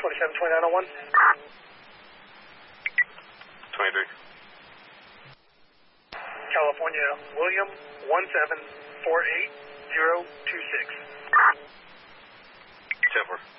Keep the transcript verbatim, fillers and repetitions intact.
twenty-seven twenty-nine oh one. twenty-three. California, William, one seven four eight zero two six. ten four.